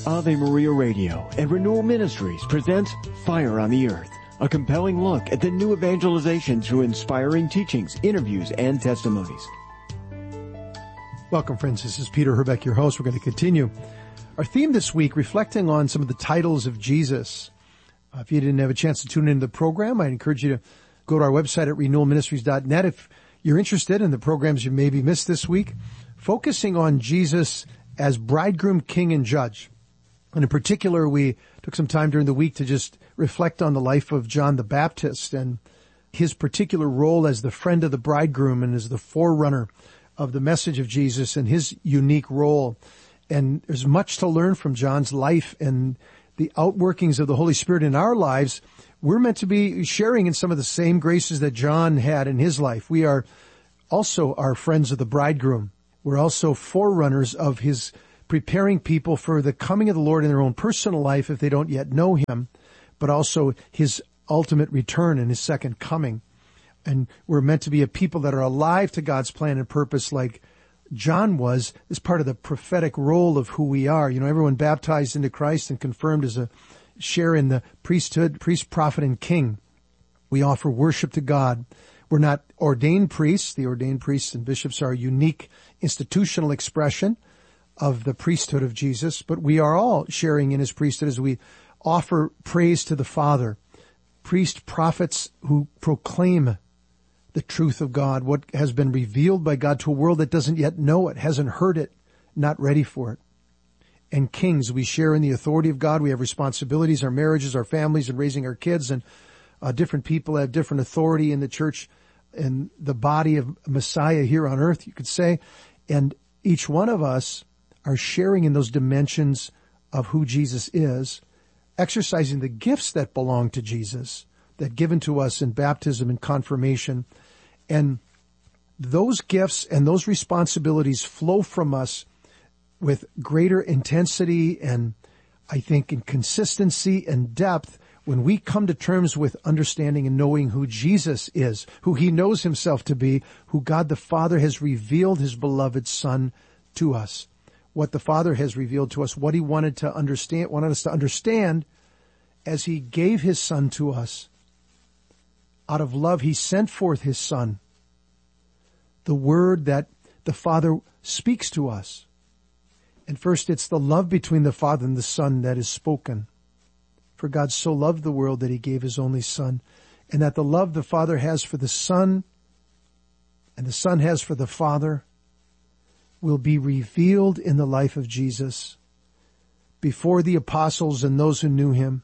Ave Maria Radio and Renewal Ministries presents Fire on the Earth, a compelling look at the new evangelization through inspiring teachings, interviews, and testimonies. Welcome, friends. This is Peter Herbeck, your host. We're going to continue our theme this week, reflecting on some of the titles of Jesus. If you didn't have a chance to tune into the program, I encourage you to go to our website at renewalministries.net if you're interested in the programs you maybe missed this week, focusing on Jesus as bridegroom, king, and judge. And in particular, we took some time during the week to just reflect on the life of John the Baptist and his particular role as the friend of the bridegroom and as the forerunner of the message of Jesus and his unique role. And there's much to learn from John's life and the outworkings of the Holy Spirit in our lives. We're meant to be sharing in some of the same graces that John had in his life. We are also our friends of the bridegroom. We're also forerunners of his preparing people for the coming of the Lord in their own personal life if they don't yet know him, but also his ultimate return and his second coming. And we're meant to be a people that are alive to God's plan and purpose like John was, as part of the prophetic role of who we are. You know, everyone baptized into Christ and confirmed as a share in the priesthood, priest, prophet, and king. We offer worship to God. We're not ordained priests. The ordained priests and bishops are a unique institutional expression of the priesthood of Jesus, but we are all sharing in his priesthood as we offer praise to the Father. Priest, prophets who proclaim the truth of God, what has been revealed by God to a world that doesn't yet know it, hasn't heard it, not ready for it. And kings, we share in the authority of God. We have responsibilities, our marriages, our families, and raising our kids, and different people have different authority in the church and the body of Messiah here on earth, you could say. And each one of us are sharing in those dimensions of who Jesus is, exercising the gifts that belong to Jesus, that given to us in baptism and confirmation. And those gifts and those responsibilities flow from us with greater intensity and, I think, in consistency and depth when we come to terms with understanding and knowing who Jesus is, who he knows himself to be, who God the Father has revealed his beloved Son to us, what the Father has revealed to us, what he wanted us to understand as he gave his Son to us. Out of love, he sent forth his Son, the word that the Father speaks to us. And first, it's the love between the Father and the Son that is spoken. For God so loved the world that he gave his only Son, and that the love the Father has for the Son and the Son has for the Father will be revealed in the life of Jesus before the apostles and those who knew him.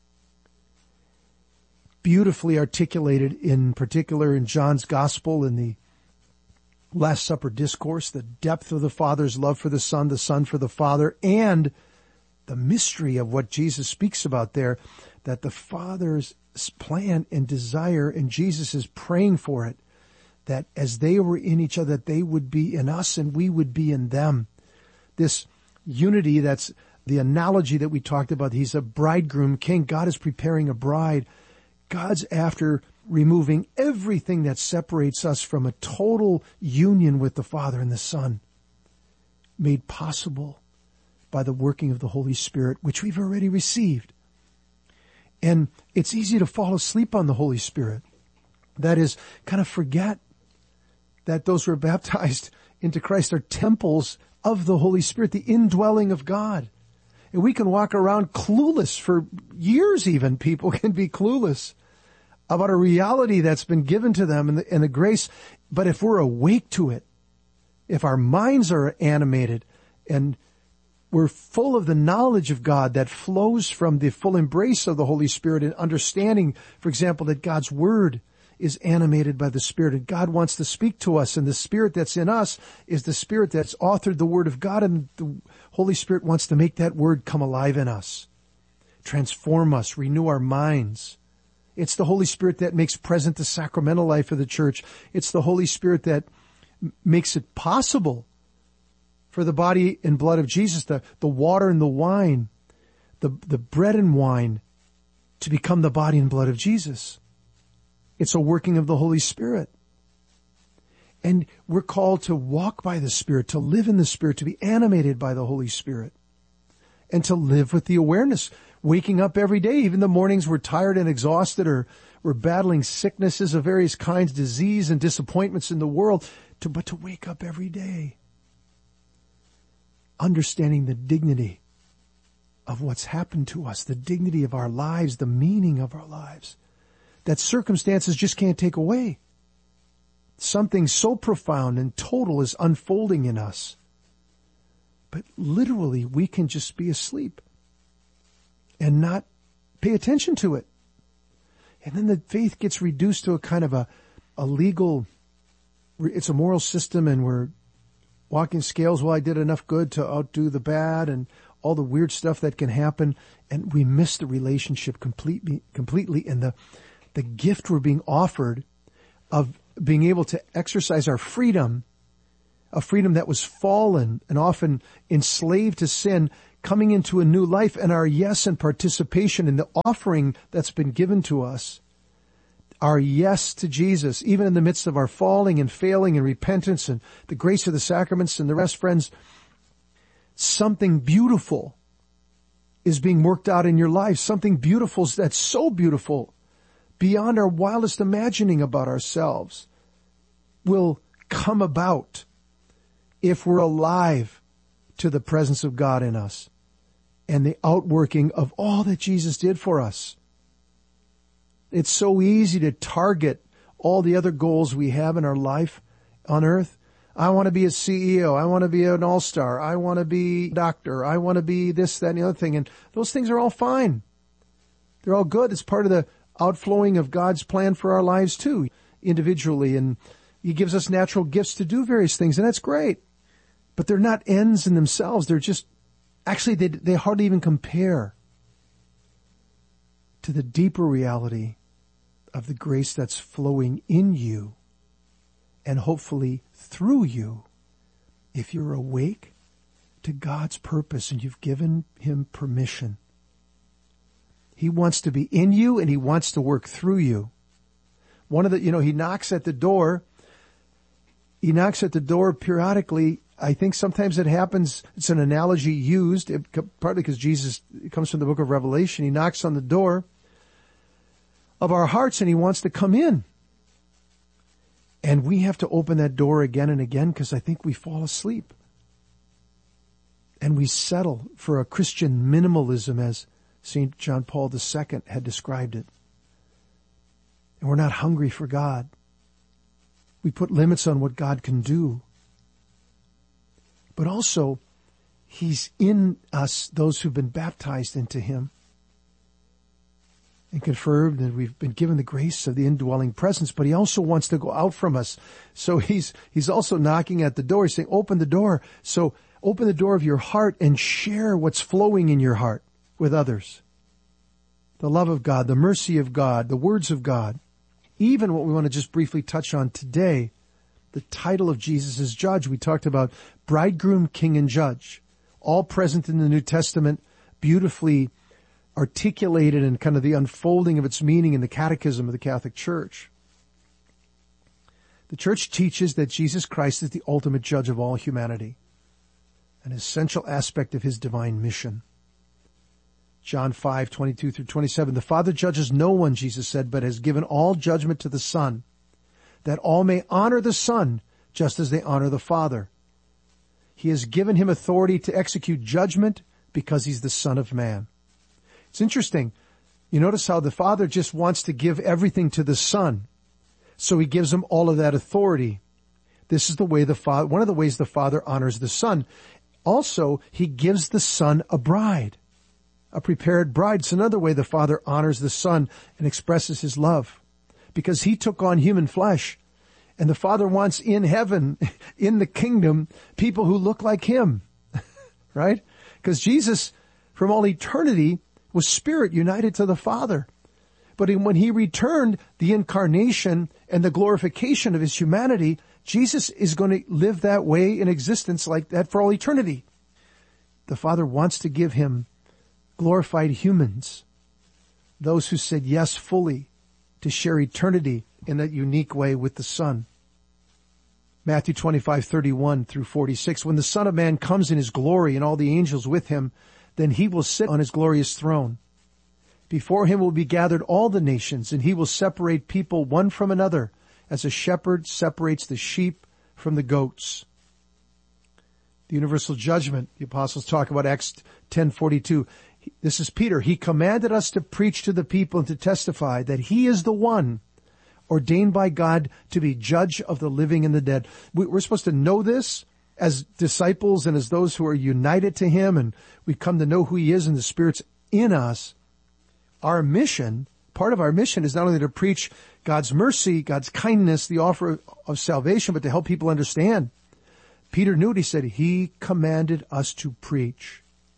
Beautifully articulated, in particular in John's Gospel, in the Last Supper discourse, the depth of the Father's love for the Son for the Father, and the mystery of what Jesus speaks about there, that the Father's plan and desire, and Jesus is praying for it, that as they were in each other, that they would be in us and we would be in them. This unity, that's the analogy that we talked about. He's a bridegroom king. God is preparing a bride. God's after removing everything that separates us from a total union with the Father and the Son, made possible by the working of the Holy Spirit, which we've already received. And it's easy to fall asleep on the Holy Spirit. That is, kind of forget that those who are baptized into Christ are temples of the Holy Spirit, the indwelling of God. And we can walk around clueless for years even. People can be clueless about a reality that's been given to them and the grace. But if we're awake to it, if our minds are animated and we're full of the knowledge of God that flows from the full embrace of the Holy Spirit and understanding, for example, that God's Word is animated by the Spirit and God wants to speak to us, and the Spirit that's in us is the Spirit that's authored the Word of God, and the Holy Spirit wants to make that Word come alive in us, transform us, renew our minds. It's the Holy Spirit that makes present the sacramental life of the church. It's the Holy Spirit that makes it possible for the body and blood of Jesus, the water and the wine, the bread and wine, to become the body and blood of Jesus. It's a working of the Holy Spirit. And we're called to walk by the Spirit, to live in the Spirit, to be animated by the Holy Spirit. and to live with the awareness, waking up every day, even the mornings we're tired and exhausted, or we're battling sicknesses of various kinds, disease and disappointments in the world, but to wake up every day, understanding the dignity of what's happened to us, the dignity of our lives, the meaning of our lives, that circumstances just can't take away. Something so profound and total is unfolding in us. But literally, we can just be asleep and not pay attention to it. And then the faith gets reduced to a kind of a legal, it's a moral system, and we're walking scales. Well, I did enough good to outdo the bad, and all the weird stuff that can happen. And we miss the relationship completely, and the gift we're being offered of being able to exercise our freedom, a freedom that was fallen and often enslaved to sin, coming into a new life, and our yes and participation in the offering that's been given to us, our yes to Jesus, even in the midst of our falling and failing and repentance and the grace of the sacraments and the rest, friends, something beautiful is being worked out in your life, something beautiful that's so beautiful beyond our wildest imagining about ourselves will come about if we're alive to the presence of God in us and the outworking of all that Jesus did for us. It's so easy to target all the other goals we have in our life on earth. I want to be a CEO. I want to be an all-star. I want to be a doctor. I want to be this, that, and the other thing. And those things are all fine. They're all good. It's part of the outflowing of God's plan for our lives too, individually. And He gives us natural gifts to do various things, and that's great. But they're not ends in themselves. They're just, actually, they hardly even compare to the deeper reality of the grace that's flowing in you and hopefully through you if you're awake to God's purpose and you've given Him permission. He wants to be in you and He wants to work through you. He knocks at the door. He knocks at the door periodically. I think sometimes it happens, it's an analogy used, partly because Jesus, it comes from the book of Revelation. He knocks on the door of our hearts and He wants to come in. And we have to open that door again and again because I think we fall asleep. And we settle for a Christian minimalism, as St. John Paul II had described it. And we're not hungry for God. We put limits on what God can do. But also, He's in us, those who've been baptized into Him and confirmed that we've been given the grace of the indwelling presence, but He also wants to go out from us. So He's also knocking at the door. He's saying, open the door. So open the door of your heart and share what's flowing in your heart with others. The love of God, the mercy of God, the words of God. Even what we want to just briefly touch on today, the title of Jesus as Judge. We talked about bridegroom, king, and judge, all present in the New Testament, beautifully articulated in kind of the unfolding of its meaning in the Catechism of the Catholic Church. The Church teaches that Jesus Christ is the ultimate judge of all humanity, an essential aspect of His divine mission. John 5:22 through 27, the Father judges no one, Jesus said, but has given all judgment to the Son, that all may honor the Son just as they honor the Father. He has given Him authority to execute judgment because He's the Son of Man. It's interesting. You notice how the Father just wants to give everything to the Son. So He gives Him all of that authority. This is the way one of the ways the Father honors the Son. Also, He gives the Son a bride, a prepared bride. It's another way the Father honors the Son and expresses His love, because He took on human flesh. And the Father wants in heaven, in the kingdom, people who look like Him, right? Because Jesus, from all eternity, was spirit united to the Father. But when He returned, the incarnation and the glorification of His humanity, Jesus is going to live that way in existence like that for all eternity. The Father wants to give Him glorified humans, those who said yes fully to share eternity in that unique way with the Son. Matthew 25:31 through 46, when the Son of Man comes in His glory and all the angels with Him, Then he will sit on his glorious throne. Before him will be gathered all the nations, and he will separate people one from another, as a shepherd separates the sheep from the goats. The universal judgment, the apostles talk about Acts 10:42. This is Peter. He commanded us to preach to the people and to testify that he is the one ordained by God to be judge of the living and the dead. We're supposed to know this as disciples and as those who are united to him, and we come to know who he is and the Spirit's in us. Our mission, part of our mission, is not only to preach God's mercy, God's kindness, the offer of salvation, but to help people understand. Peter knew it. He said, he commanded us to preach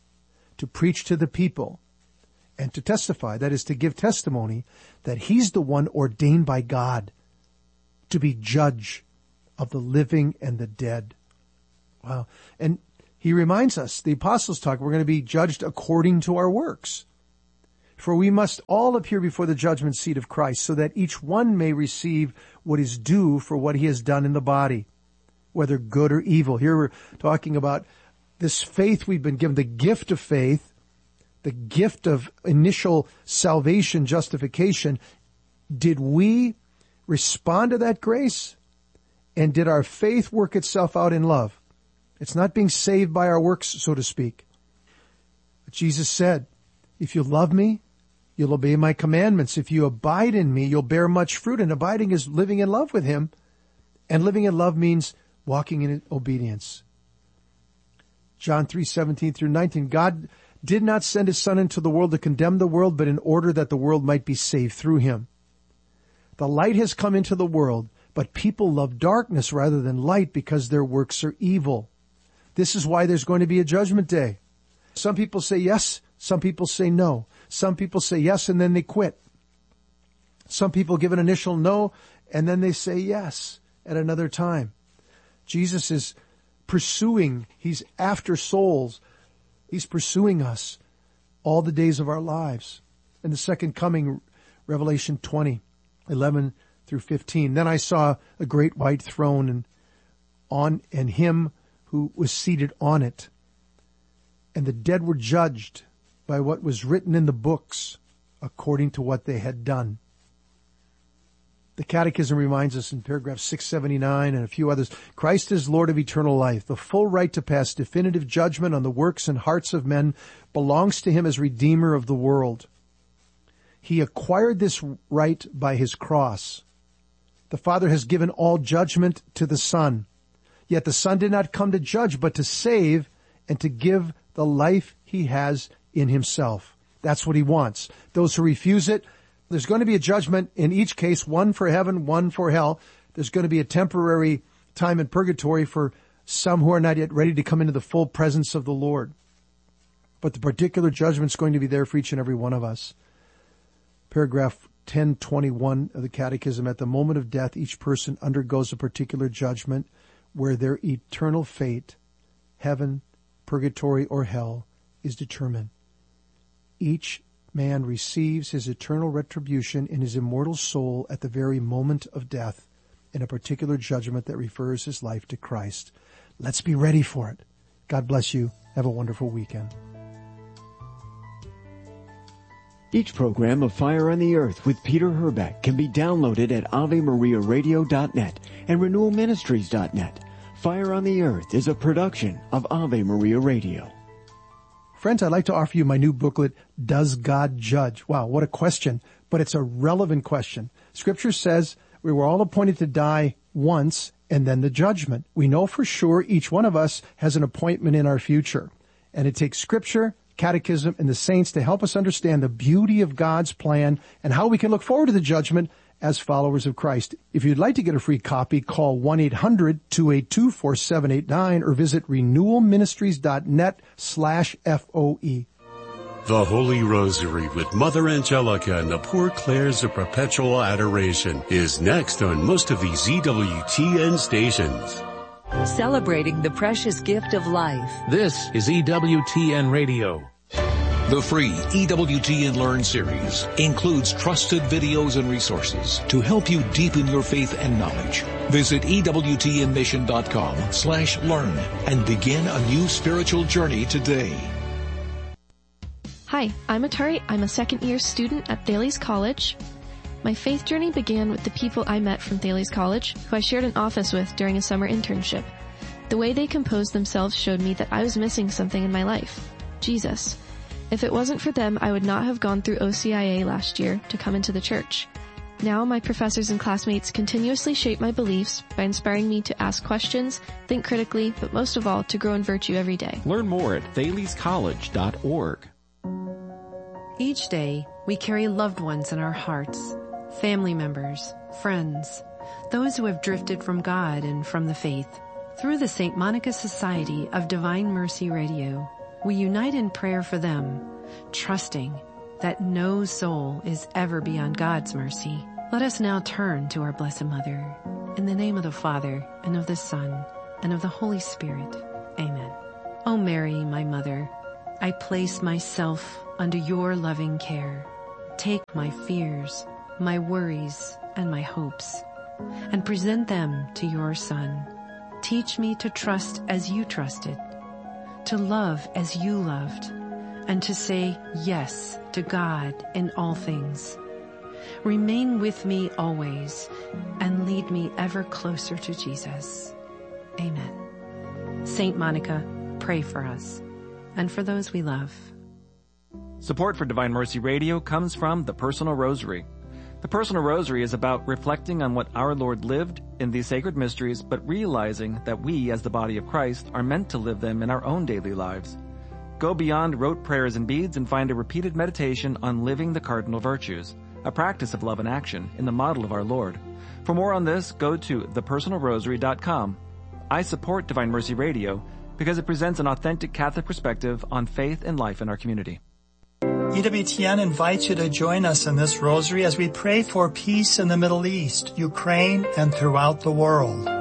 to the people and to testify. That is, to give testimony that he's the one ordained by God to be judge of the living and the dead. Wow. And he reminds us, the apostles talk, we're going to be judged according to our works. For we must all appear before the judgment seat of Christ, so that each one may receive what is due for what he has done in the body, whether good or evil. Here we're talking about this faith we've been given, the gift of faith, the gift of initial salvation, justification. Did we respond to that grace? And did our faith work itself out in love? It's not being saved by our works, so to speak. But Jesus said, if you love me, you'll obey my commandments. If you abide in me, you'll bear much fruit. And abiding is living in love with him. And living in love means walking in obedience. John 3:17 through 19. God did not send his Son into the world to condemn the world, but in order that the world might be saved through him. The light has come into the world, but people love darkness rather than light because their works are evil. This is why there's going to be a judgment day. Some people say yes, some people say no. Some people say yes and then they quit. Some people give an initial no and then they say yes at another time. Jesus is pursuing, he's after souls. He's pursuing us all the days of our lives. In the second coming, Revelation 20:11 through 15. Then I saw a great white throne and him who was seated on it. And the dead were judged by what was written in the books according to what they had done. The Catechism reminds us in paragraph 679 and a few others, Christ is Lord of eternal life. The full right to pass definitive judgment on the works and hearts of men belongs to him as Redeemer of the world. He acquired this right by his cross. The Father has given all judgment to the Son. Yet the Son did not come to judge, but to save and to give the life he has in himself. That's what he wants. Those who refuse it, there's going to be a judgment in each case, one for heaven, one for hell. There's going to be a temporary time in purgatory for some who are not yet ready to come into the full presence of the Lord. But the particular judgment's going to be there for each and every one of us. Paragraph 1021 of the Catechism, at the moment of death, each person undergoes a particular judgment where their eternal fate, heaven, purgatory, or hell, is determined. Each man receives his eternal retribution in his immortal soul at the very moment of death in a particular judgment that refers his life to Christ. Let's be ready for it. God bless you. Have a wonderful weekend. Each program of Fire on the Earth with Peter Herbeck can be downloaded at AveMariaRadio.net and RenewalMinistries.net. Fire on the Earth is a production of Ave Maria Radio. Friends, I'd like to offer you my new booklet, Does God Judge? Wow, what a question, but it's a relevant question. Scripture says we were all appointed to die once and then the judgment. We know for sure each one of us has an appointment in our future. And it takes Scripture, Catechism, and the saints to help us understand the beauty of God's plan and how we can look forward to the judgment as followers of Christ. If you'd like to get a free copy, call 1-800-282-4789 or visit renewalministries.net/FOE. The Holy Rosary with Mother Angelica and the Poor Clares of Perpetual Adoration is next on most of these EWTN stations. Celebrating the precious gift of life. This is EWTN Radio. The free EWTN Learn series includes trusted videos and resources to help you deepen your faith and knowledge. Visit EWTNmission.com/learn and begin a new spiritual journey today. Hi, I'm Atari. I'm a second-year student at Thales College. My faith journey began with the people I met from Thales College, who I shared an office with during a summer internship. The way they composed themselves showed me that I was missing something in my life. Jesus. If it wasn't for them, I would not have gone through OCIA last year to come into the church. Now my professors and classmates continuously shape my beliefs by inspiring me to ask questions, think critically, but most of all, to grow in virtue every day. Learn more at thalescollege.org. Each day, we carry loved ones in our hearts, family members, friends, those who have drifted from God and from the faith. Through the St. Monica Society of Divine Mercy Radio, we unite in prayer for them, trusting that no soul is ever beyond God's mercy. Let us now turn to our Blessed Mother. In the name of the Father, and of the Son, and of the Holy Spirit. Amen. O Mary, my Mother, I place myself under your loving care. Take my fears, my worries, and my hopes, and present them to your Son. Teach me to trust as you trusted, to love as you loved, and to say yes to God in all things. Remain with me always, and lead me ever closer to Jesus. Amen. Saint Monica, pray for us, and for those we love. Support for Divine Mercy Radio comes from the Personal Rosary. The Personal Rosary is about reflecting on what our Lord lived in these sacred mysteries, but realizing that we, as the body of Christ, are meant to live them in our own daily lives. Go beyond rote prayers and beads and find a repeated meditation on living the cardinal virtues, a practice of love and action in the model of our Lord. For more on this, go to thepersonalrosary.com. I support Divine Mercy Radio because it presents an authentic Catholic perspective on faith and life in our community. EWTN invites you to join us in this rosary as we pray for peace in the Middle East, Ukraine, and throughout the world.